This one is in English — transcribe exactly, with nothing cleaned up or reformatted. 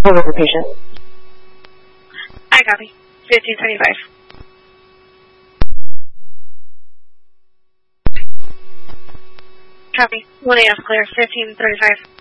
Over the patient. I copy. fifteen seventy-five. Copy. one A F clear. fifteen thirty-five.